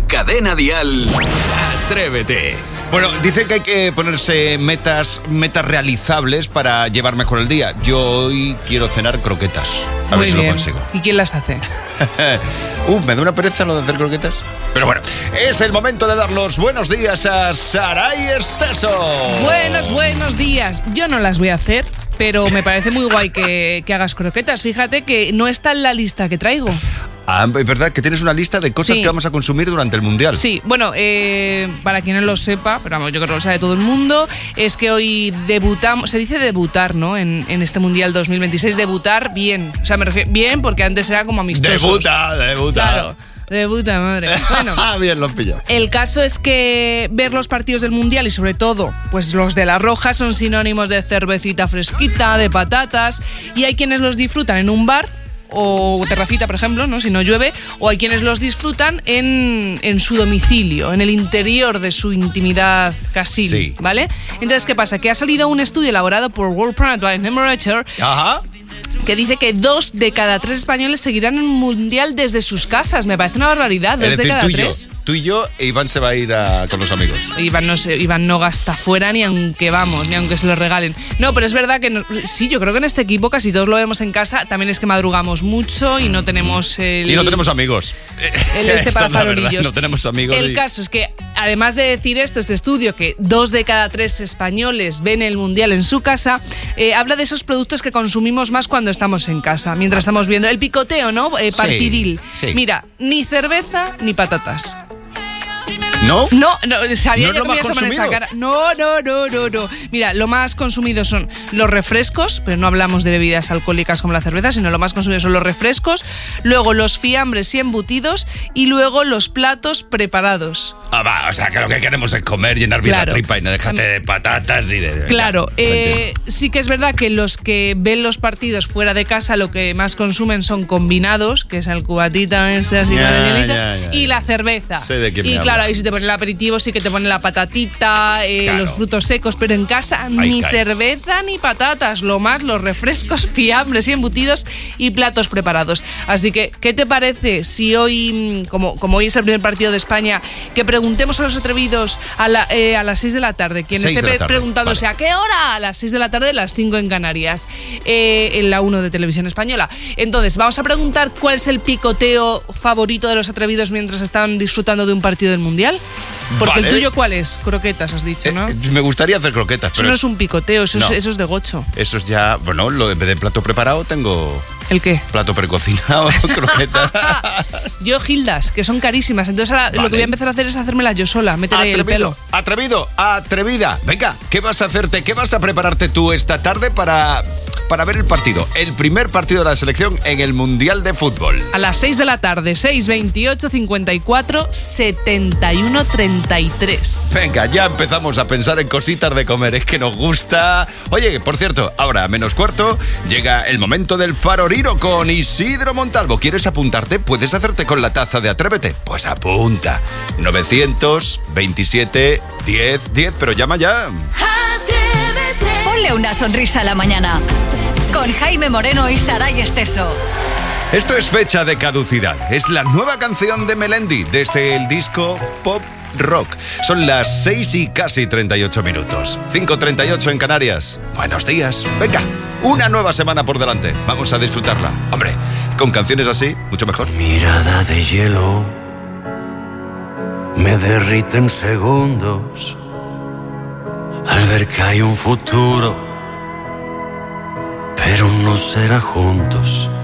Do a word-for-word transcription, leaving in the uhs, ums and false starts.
Cadena Dial, Atrévete. Bueno, dicen que hay que ponerse metas, metas realizables para llevar mejor el día. Yo hoy quiero cenar croquetas. A Muy ver si bien. lo consigo. ¿Y quién las hace? uh, me da una pereza lo de hacer croquetas. Pero bueno, es el momento de dar los buenos días a Saray Esteso. Buenos, buenos días. Yo no las voy a hacer, pero me parece muy guay que, que hagas croquetas. Fíjate que no está en la lista que traigo. Ah, es verdad que tienes una lista de cosas Sí. que vamos a consumir durante el Mundial. Sí, bueno, eh, para quien no lo sepa, pero vamos, yo creo que lo sabe todo el mundo, es que hoy debutamos, se dice debutar, ¿no? En, en este Mundial dos mil veintiséis, debutar bien. O sea, me refiero bien porque antes era como amistosos. Debuta, debuta. Claro, debuta, madre. Bueno. Ah, bien, lo has pillado. El caso es que ver los partidos del Mundial y sobre todo pues los de La Roja son sinónimos de cervecita fresquita, de patatas, y hay quienes los disfrutan en un bar o terracita, por ejemplo, ¿no? Si no llueve, o hay quienes los disfrutan en, en su domicilio, en el interior de su intimidad casil, Sí. ¿vale? Entonces, ¿qué pasa? Que ha salido un estudio elaborado por World Pride Temperature Ajá. que dice que dos de cada tres españoles seguirán el Mundial desde sus casas. Me parece una barbaridad, dos Es de decir, cada tú y yo. tres. Tú y yo, e Iván se va a ir a- con los amigos. Iván no, se- Iván no gasta fuera ni aunque vamos, ni aunque se lo regalen. No, pero es verdad que no- sí, yo creo que en este equipo casi todos lo vemos en casa. También es que madrugamos mucho y no tenemos el... Y no tenemos amigos. el este Esa para es la verdad, farolillos. no tenemos amigos. El y- caso es que, además de decir esto, este estudio, que dos de cada tres españoles ven el Mundial en su casa, eh, habla de esos productos que consumimos más cuando estamos en casa, mientras estamos viendo el picoteo, ¿no? Eh, Sí, partidil. sí. Mira, ni cerveza ni patatas. ¿No? No, no, sabía ¿No es yo lo que me más ibas a poner esa consumido? cara. No, no, no, no, no. Mira, lo más consumido son los refrescos, pero no hablamos de bebidas alcohólicas como la cerveza, sino lo más consumido son los refrescos, luego los fiambres y embutidos y luego los platos preparados. Ah, va, o sea, que lo que queremos es comer, llenar bien Claro. la tripa y no dejarte de patatas y de... Claro, Ya, se eh, entiende. sí que es verdad que los que ven los partidos fuera de casa lo que más consumen son combinados, que es el cubatita este así Ya, con el hielito, ya, ya, y ya. la cerveza. Sé de quién me y claro, hablas. ahí si te ponen el aperitivo sí que te ponen la patatita, eh, Claro. los frutos secos, pero en casa Ahí ni caes. cerveza ni patatas, lo más los refrescos, fiambres y embutidos y platos preparados. Así que, ¿qué te parece si hoy, mm, como, como hoy es el primer partido de España, que preguntemos a los atrevidos a, la, eh, a las seis de la tarde? Quien Seis esté de la pre- tarde, preguntándose vale. ¿a qué hora? A las seis de la tarde, las cinco en Canarias, eh, en la uno de Televisión Española. Entonces, vamos a preguntar cuál es el picoteo favorito de los atrevidos mientras están disfrutando de un partido del Mundial. Porque Vale. el tuyo, ¿cuál es? Croquetas, has dicho, ¿no? Eh, eh, me gustaría hacer croquetas, Eso pero no es un picoteo, eso, No. es, eso es de gocho. eso es ya... Bueno, lo de, de plato preparado tengo ¿El qué? plato precocinado, croquetas... Yo, Gildas, que son carísimas. Entonces ahora lo Vale. que voy a empezar a hacer es hacérmelas yo sola, meterle el pelo. Atrevido, atrevida. Venga, ¿qué vas a hacerte? ¿Qué vas a prepararte tú esta tarde para, para ver el partido? El primer partido de la selección en el Mundial de Fútbol. A las seis de la tarde, seis, veintiocho, cincuenta y cuatro, setenta y uno, treinta y tres. Venga, ya empezamos a pensar en cositas de comer. Es que nos gusta. Oye, por cierto, ahora a menos cuarto llega el momento del faroriro con Isidro Montalvo. ¿Quieres apuntarte? Puedes hacerte con la taza de Atrévete. Pues apunta. novecientos veintisiete diez diez, pero llama ya. Ponle una sonrisa a la mañana. Con Jaime Moreno y Saray Esteso. Esto es fecha de caducidad. Es la nueva canción de Melendi desde el disco Pop Rock. Son las seis y casi treinta y ocho minutos. cinco treinta y ocho en Canarias. Buenos días. Venga, una nueva semana por delante. Vamos a disfrutarla. Hombre, con canciones así, mucho mejor. Mirada de hielo me derrite en segundos al ver que hay un futuro, pero no será juntos.